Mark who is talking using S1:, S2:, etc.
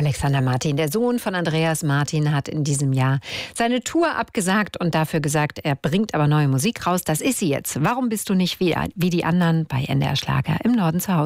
S1: Alexander Martin, der Sohn von Andreas Martin, hat in diesem Jahr seine Tour abgesagt und dafür gesagt, er bringt aber neue Musik raus. Das ist sie jetzt. Warum bist du nicht wie die anderen bei NDR Schlager im Norden zu Hause?